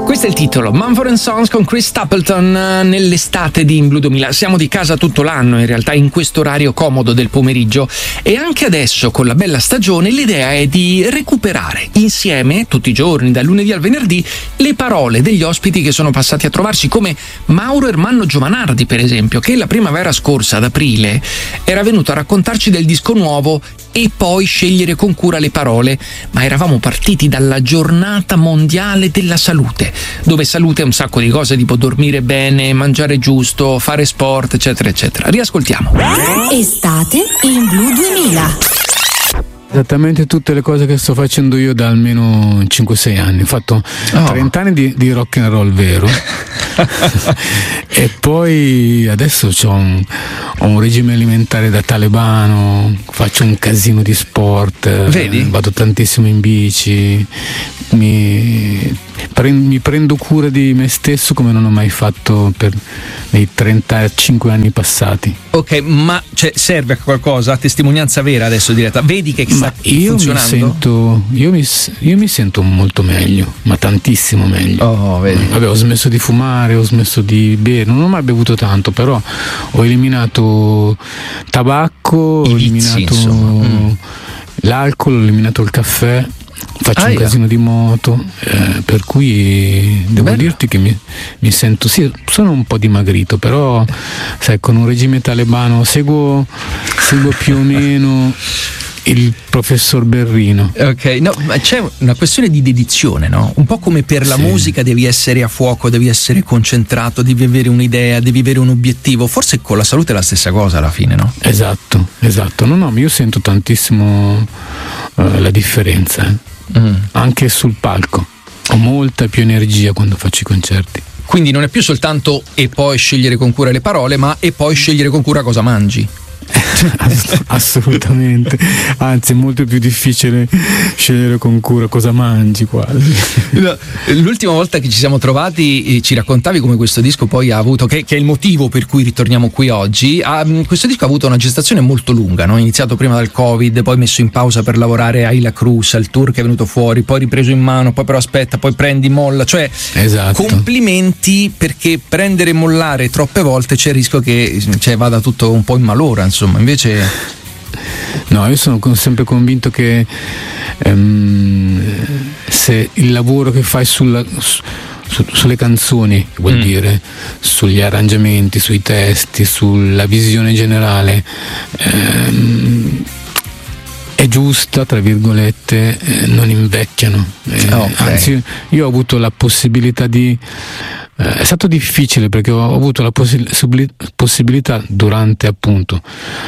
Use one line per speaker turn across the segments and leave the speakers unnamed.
Questo è il titolo, Mumford & Sons con Chris Stapleton nell'estate di In Blue 2000. Siamo di casa tutto l'anno in realtà, in questo orario comodo del pomeriggio, e anche adesso con la bella stagione l'idea è di recuperare insieme tutti i giorni, dal lunedì al venerdì, le parole degli ospiti che sono passati a trovarci, come Mauro Ermanno Giovanardi per esempio, che la primavera scorsa ad aprile era venuto a raccontarci del disco nuovo E poi scegliere con cura le parole, ma eravamo partiti dalla giornata mondiale della salute, dove salute è un sacco di cose, tipo dormire bene, mangiare giusto, fare sport, eccetera eccetera. Riascoltiamo.
Estate in Blue 2000.
Esattamente tutte le cose che sto facendo io da almeno 5-6 anni. Ho fatto 30 anni di rock and roll vero e poi adesso ho un regime alimentare da talebano, faccio un casino di sport.
Vedi?
Vado tantissimo in bici, mi prendo cura di me stesso come non ho mai fatto nei 35 anni passati.
Ok, ma serve a qualcosa, a testimonianza vera adesso diretta? Vedi che sta funzionando?
Io mi sento molto meglio, ma tantissimo meglio.
Oh, vedi.
Vabbè, ho smesso di fumare, ho smesso di bere, non ho mai bevuto tanto, però ho eliminato tabacco, ho eliminato l'alcol, ho eliminato il caffè. Faccio un casino di moto, per cui devo dirti che mi sento, sì, sono un po' dimagrito, però sai, con un regime talebano seguo più o meno il professor Berrino.
Ok, no, ma c'è una questione di dedizione, no? Un po' come per la musica devi essere a fuoco, devi essere concentrato, devi avere un'idea, devi avere un obiettivo. Forse con la salute è la stessa cosa alla fine, no?
Esatto. No, io sento tantissimo la differenza. Anche sul palco ho molta più energia quando faccio i concerti.
Quindi non è più soltanto e poi scegliere con cura le parole, ma e poi scegliere con cura cosa mangi.
Assolutamente, anzi è molto più difficile scegliere con cura cosa mangi quasi.
No, l'ultima volta che ci siamo trovati ci raccontavi come questo disco poi ha avuto, che è il motivo per cui ritorniamo qui oggi, questo disco ha avuto una gestazione molto lunga, no? Iniziato prima dal Covid, poi messo in pausa per lavorare a Ila Cruz, al tour che è venuto fuori, poi ripreso in mano, poi però aspetta, poi prendi, molla, cioè
esatto.
Complimenti, perché prendere e mollare troppe volte c'è il rischio che vada tutto un po' in malora, insomma. Invece
no, io sono sempre convinto che se il lavoro che fai sulle canzoni, vuol dire sugli arrangiamenti, sui testi, sulla visione generale, è giusta, tra virgolette, non invecchiano.
Okay.
Anzi, io ho avuto la possibilità è stato difficile perché ho avuto la possibilità durante appunto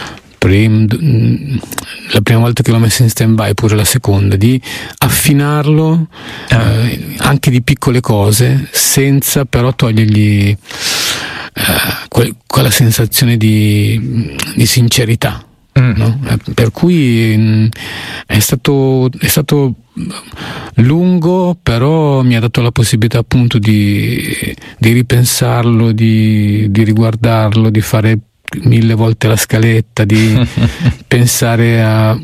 la prima volta che l'ho messo in stand-by, pure la seconda, di affinarlo anche di piccole cose, senza però togliergli quella sensazione di sincerità. No? Per cui è stato lungo, però mi ha dato la possibilità appunto di ripensarlo, di riguardarlo, di fare 1000 volte la scaletta, di pensare a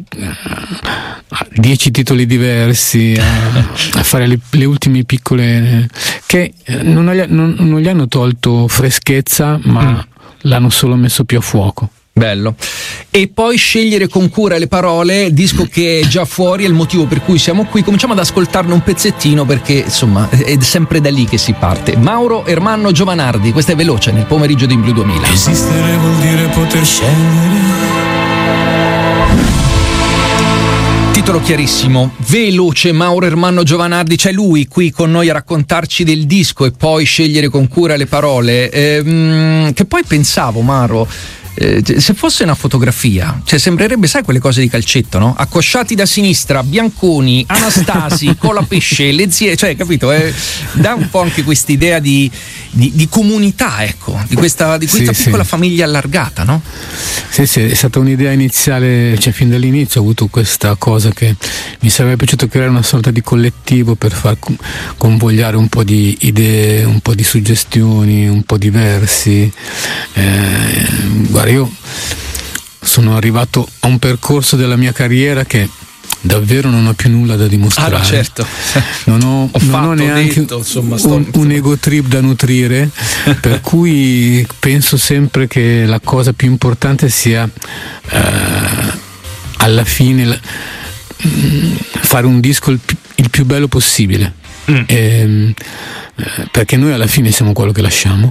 10 titoli diversi, a fare le ultime piccole che non gli hanno tolto freschezza, ma l'hanno solo messo più a fuoco.
Bello. E poi scegliere con cura le parole, disco che è già fuori, è il motivo per cui siamo qui. Cominciamo ad ascoltarne un pezzettino, perché insomma è sempre da lì che si parte. Mauro Ermanno Giovanardi, questa è Veloce nel pomeriggio di In Blue 2000.
Esistere vuol dire poter scegliere.
Titolo chiarissimo, Veloce, Mauro Ermanno Giovanardi, c'è lui qui con noi a raccontarci del disco e poi scegliere con cura le parole, che poi pensavo, Mauro, se fosse una fotografia, sembrerebbe, sai, quelle cose di calcetto, no? Accosciati da sinistra, Bianconi, Anastasi, Colapesce, le zie, capito? Dà un po' anche quest'idea di comunità, ecco, di questa piccola famiglia allargata, no?
Sì, è stata un'idea iniziale, fin dall'inizio ho avuto questa cosa che mi sarebbe piaciuto creare una sorta di collettivo per far convogliare un po' di idee, un po' di suggestioni, un po' di versi. Guarda, io sono arrivato a un percorso della mia carriera che davvero non ho più nulla da dimostrare.
Ah, certo.
Non ho neanche un ego trip da nutrire, per cui penso sempre che la cosa più importante sia alla fine fare un disco il più bello possibile, perché noi alla fine siamo quello che lasciamo.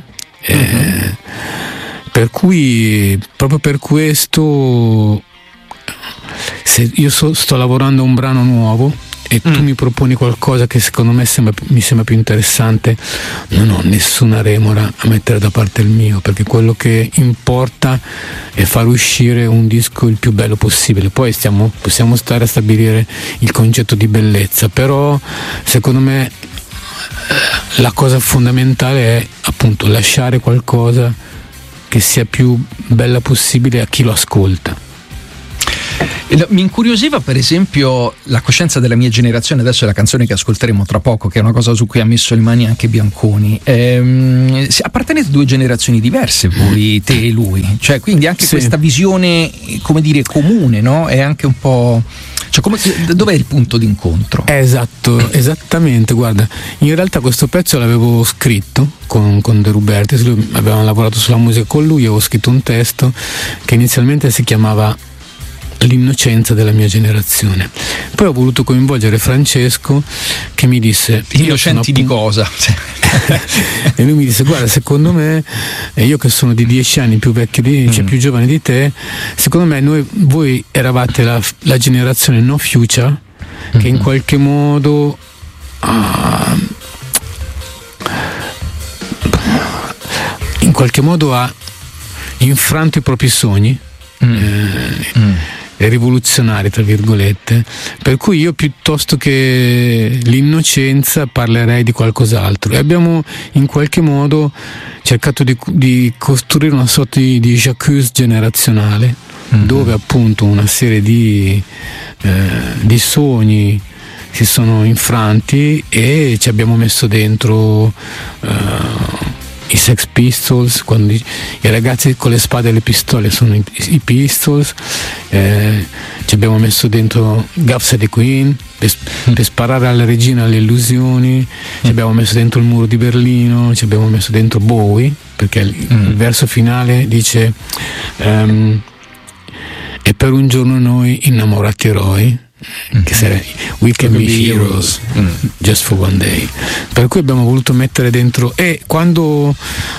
Per cui proprio per questo, se io sto lavorando a un brano nuovo e tu mi proponi qualcosa che secondo me mi sembra più interessante, non ho nessuna remora a mettere da parte il mio, perché quello che importa è far uscire un disco il più bello possibile. Poi possiamo stare a stabilire il concetto di bellezza, però secondo me la cosa fondamentale è appunto lasciare qualcosa che sia più bella possibile a chi lo ascolta.
Mi incuriosiva per esempio la coscienza della mia generazione, adesso è la canzone che ascolteremo tra poco, che è una cosa su cui ha messo le mani anche Bianconi. Appartenete a due generazioni diverse, voi, te e lui, cioè quindi anche questa visione, come dire, comune, no? È anche un po', cioè dov'è il punto d'incontro?
Esatto, esattamente, guarda, in realtà questo pezzo l'avevo scritto con De Rubertis, avevamo lavorato sulla musica con lui, avevo scritto un testo che inizialmente si chiamava L'innocenza della mia generazione. Poi ho voluto coinvolgere Francesco, che mi disse:
innocenti di cosa?
E lui mi disse: guarda, secondo me, io che sono di 10 anni più vecchio cioè più giovane di te, secondo me voi eravate la generazione No Future, che in qualche modo ha infranto i propri sogni rivoluzionari, tra virgolette, per cui io piuttosto che l'innocenza parlerei di qualcos'altro, e abbiamo in qualche modo cercato di costruire una sorta di J'accuse generazionale, dove appunto una serie di sogni si sono infranti e ci abbiamo messo dentro i Sex Pistols, quando i ragazzi con le spade e le pistole sono i Pistols, ci abbiamo messo dentro Gubbs e the Queen per sparare alla regina le illusioni, ci abbiamo messo dentro il muro di Berlino, ci abbiamo messo dentro Bowie, perché il verso finale dice e per un giorno noi innamorati eroi, che sarebbe We can be heroes just for one day, per cui abbiamo voluto mettere dentro. E quando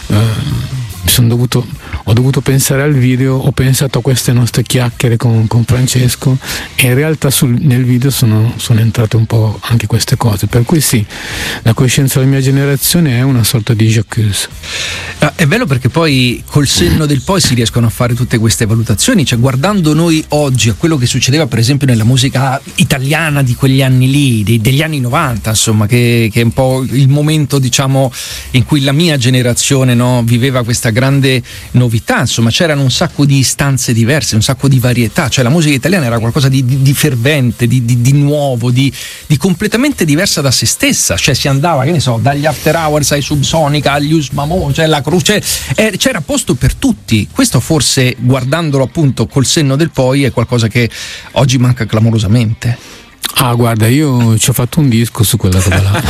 ho dovuto pensare al video, ho pensato a queste nostre chiacchiere con Francesco, e in realtà nel video sono entrate un po' anche queste cose, per cui sì, la coscienza della mia generazione è una sorta di J'accuse.
È bello perché poi col senno del poi si riescono a fare tutte queste valutazioni, cioè guardando noi oggi a quello che succedeva per esempio nella musica italiana di quegli anni lì, degli anni 90, insomma, che è un po' il momento, diciamo, in cui la mia generazione, no, viveva questa grande novità, insomma c'erano un sacco di istanze diverse, un sacco di varietà, cioè la musica italiana era qualcosa di fervente, di nuovo, di completamente diversa da se stessa, cioè si andava, che ne so, dagli After Hours ai Subsonica agli Usmamo, cioè la Croce, c'era posto per tutti. Questo forse, guardandolo appunto col senno del poi, è qualcosa che oggi manca clamorosamente.
Ah, guarda, io ci ho fatto un disco su quella roba là.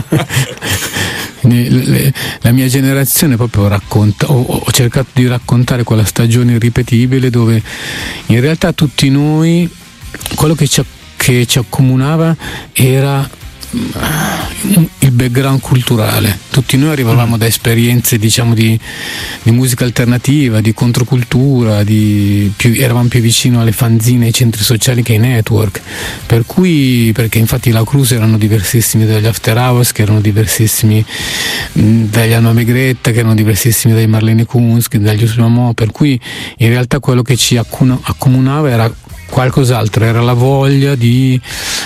La mia generazione proprio ho cercato di raccontare quella stagione irripetibile dove in realtà tutti noi, quello che ci accomunava era il background culturale. Tutti noi arrivavamo da esperienze, diciamo, di musica alternativa, di controcultura, eravamo più vicino alle fanzine, ai centri sociali che ai network, perché infatti la Cruz erano diversissimi dagli After Hours, che erano diversissimi dagli Alma Megretta, che erano diversissimi dai Marlene Kunz, dagli Usmamo, per cui in realtà quello che ci accomunava era qualcos'altro, era la voglia di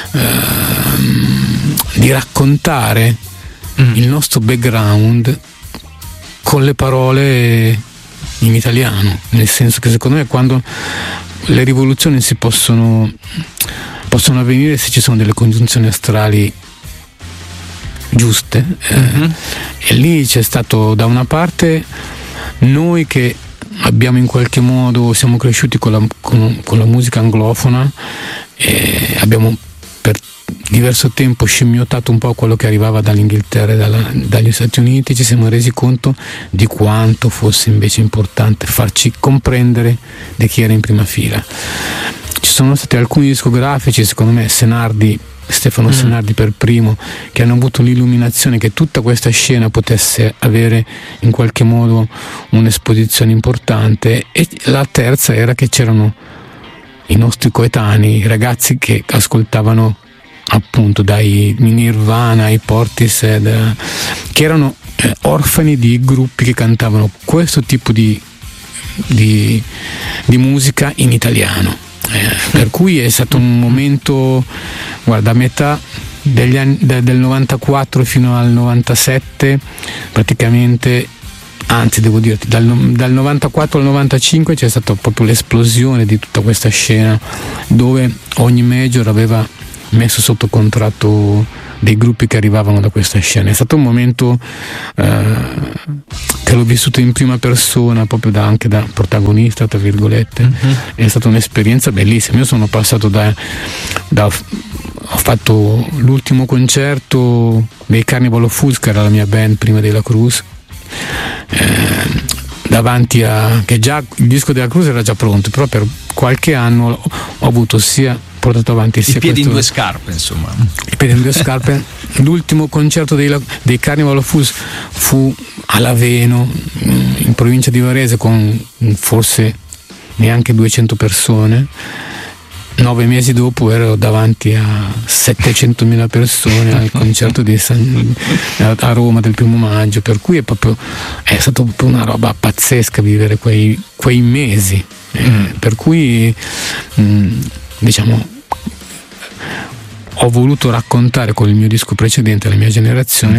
raccontare il nostro background con le parole in italiano, nel senso che secondo me quando le rivoluzioni si possono avvenire se ci sono delle congiunzioni astrali giuste, e lì c'è stato da una parte noi che abbiamo in qualche modo, siamo cresciuti con la musica anglofona e abbiamo per diverso tempo scimmiottato un po' quello che arrivava dall'Inghilterra e dagli Stati Uniti. Ci siamo resi conto di quanto fosse invece importante farci comprendere di chi era in prima fila. Ci sono stati alcuni discografici, secondo me Stefano Senardi per primo, che hanno avuto l'illuminazione che tutta questa scena potesse avere in qualche modo un'esposizione importante, e la terza era che c'erano i nostri coetanei, i ragazzi che ascoltavano appunto dai Nirvana ai Portishead, che erano orfani di gruppi che cantavano questo tipo di musica in italiano. Per cui è stato un momento, guarda, a metà degli anni, del 94 fino al 97 praticamente, anzi devo dirti dal 94 al 95 c'è stata proprio l'esplosione di tutta questa scena, dove ogni major aveva messo sotto contratto dei gruppi che arrivavano da questa scena. È stato un momento che l'ho vissuto in prima persona, proprio anche da protagonista, tra virgolette. È stata un'esperienza bellissima. Io sono passato ho fatto l'ultimo concerto dei Carnival of Fools, che era la mia band prima della Cruz, davanti che già il disco della Cruz era già pronto, però per qualche anno ho avuto portato avanti
i piedi in due scarpe, insomma.
I piedi in due scarpe. L'ultimo concerto dei Carnival of Fools fu a Laveno, in provincia di Varese, con forse neanche 200 persone. 9 mesi dopo ero davanti a 700.000 persone al concerto a Roma del 1° maggio, per cui è stato proprio una roba pazzesca vivere quei mesi. Per cui diciamo ho voluto raccontare con il mio disco precedente alla mia generazione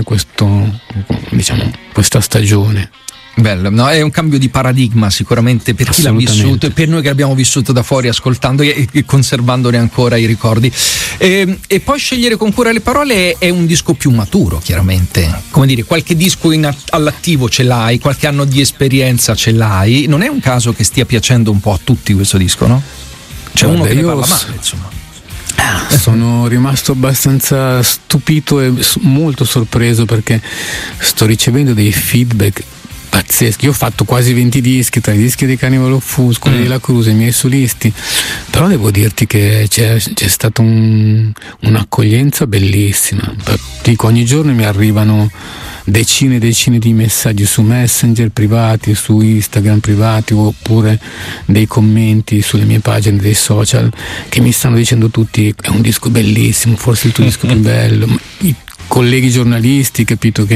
questa stagione.
Bello, no? È un cambio di paradigma sicuramente per chi l'ha vissuto e per noi che l'abbiamo vissuto da fuori, ascoltando e conservandone ancora i ricordi. E poi scegliere con cura le parole è un disco più maturo, chiaramente. Come dire, qualche disco all'attivo ce l'hai, qualche anno di esperienza ce l'hai. Non è un caso che stia piacendo un po' a tutti questo disco, no? C'è uno che ne parla male, insomma.
Sono rimasto abbastanza stupito e molto sorpreso, perché sto ricevendo dei feedback pazzeschi. Io ho fatto quasi 20 dischi, tra i dischi dei Carnival of Fools, quelli della Cruz, i miei solisti, però devo dirti che c'è stata un'accoglienza bellissima. Dico, ogni giorno mi arrivano decine e decine di messaggi su Messenger privati, su Instagram privati, oppure dei commenti sulle mie pagine dei social, che mi stanno dicendo tutti: è un disco bellissimo, forse il tuo disco più bello. I colleghi giornalisti, capito,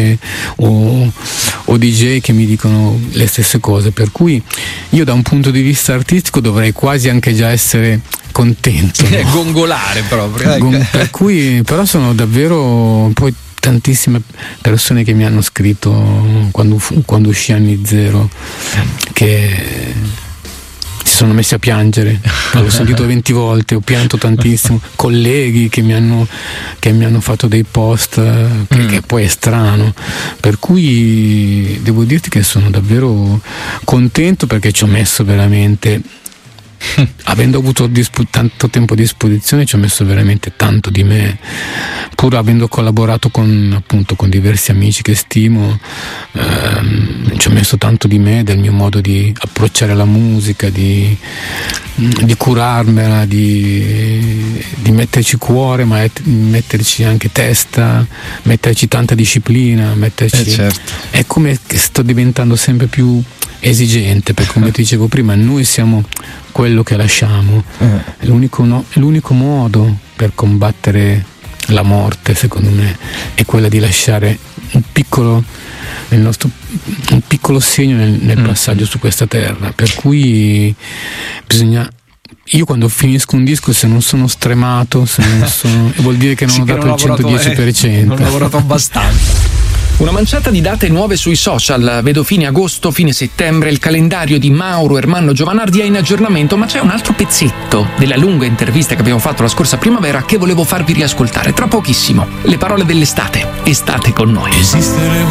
o DJ che mi dicono le stesse cose, per cui io da un punto di vista artistico dovrei quasi anche già essere contento, no?
Gongolare proprio,
per cui però sono davvero, poi tantissime persone che mi hanno scritto quando uscì Anni Zero, che si sono messi a piangere. L'ho sentito 20 volte, ho pianto tantissimo. Colleghi che mi hanno fatto dei post, che poi è strano, per cui devo dirti che sono davvero contento, perché ci ho messo veramente, avendo avuto tanto tempo a disposizione, ci ho messo veramente tanto di me, pur avendo collaborato con diversi amici che stimo. Ci ho messo tanto di me, del mio modo di approcciare la musica, di curarmela, di metterci cuore, ma metterci anche testa, metterci tanta disciplina,
certo.
È come che sto diventando sempre più esigente, perché come ti dicevo prima, noi siamo quello che lasciamo. L'unico modo per combattere la morte, secondo me, è quella di lasciare un piccolo segno nel passaggio su questa terra, per cui io quando finisco un disco, se non sono stremato, vuol dire che non ho dato il 110%.
Non ho lavorato abbastanza. Una manciata di date nuove sui social. Vedo fine agosto, fine settembre, il calendario di Mauro Ermanno Giovanardi è in aggiornamento, ma c'è un altro pezzetto della lunga intervista che abbiamo fatto la scorsa primavera che volevo farvi riascoltare tra pochissimo. Le parole dell'estate. Estate con noi.